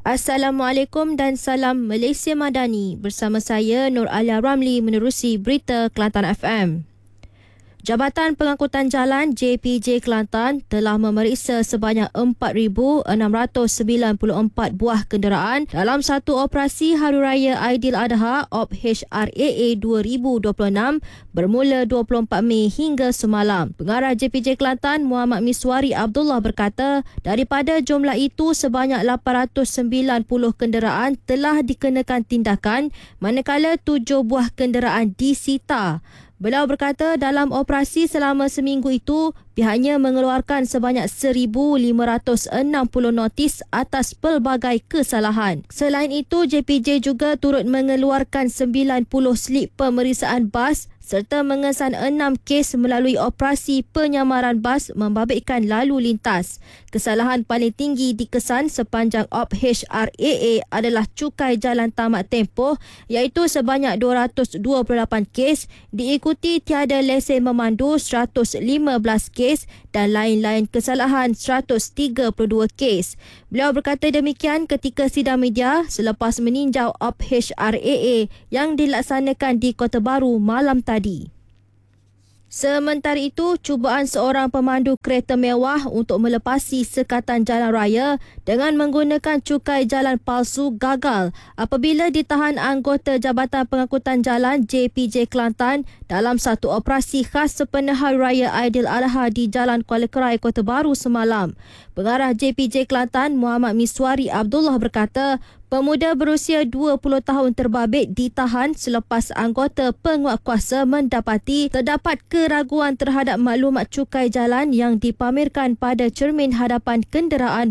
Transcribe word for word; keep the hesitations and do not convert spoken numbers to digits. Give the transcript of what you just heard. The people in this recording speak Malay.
Assalamualaikum dan salam Malaysia Madani. Bersama saya Nur Alia Ramli menerusi berita Kelantan F M. Jabatan Pengangkutan Jalan J P J Kelantan telah memeriksa sebanyak empat ribu enam ratus sembilan puluh empat buah kenderaan dalam satu operasi Hari Raya Aidiladha O P H R A A dua ribu dua puluh enam bermula dua puluh empat Mei hingga semalam. Pengarah J P J Kelantan Muhammad Miswari Abdullah berkata, daripada jumlah itu sebanyak lapan ratus sembilan puluh kenderaan telah dikenakan tindakan manakala tujuh buah kenderaan disita. Beliau berkata dalam operasi selama seminggu itu, pihaknya mengeluarkan sebanyak seribu lima ratus enam puluh notis atas pelbagai kesalahan. Selain itu, J P J juga turut mengeluarkan sembilan puluh slip pemeriksaan bas serta mengesan enam kes melalui operasi penyamaran bas membabitkan lalu lintas. Kesalahan paling tinggi dikesan sepanjang O P H R A A adalah cukai jalan tamat tempoh iaitu sebanyak dua ratus dua puluh lapan kes, diikuti tiada lesen memandu seratus lima belas kes dan lain-lain kesalahan seratus tiga puluh dua kes. Beliau berkata demikian ketika sidang media selepas meninjau O P H R A A yang dilaksanakan di Kota Baru malam tadi. Sementara itu, cubaan seorang pemandu kereta mewah untuk melepasi sekatan jalan raya dengan menggunakan cukai jalan palsu gagal apabila ditahan anggota Jabatan Pengangkutan Jalan J P J Kelantan dalam satu operasi khas sempena Hari Raya Aidiladha di Jalan Kuala Kerai, Kota Baru semalam. Pengarah J P J Kelantan Muhammad Miswari Abdullah berkata, pemuda berusia dua puluh tahun terbabit ditahan selepas anggota penguatkuasa mendapati terdapat keraguan terhadap maklumat cukai jalan yang dipamerkan pada cermin hadapan kenderaan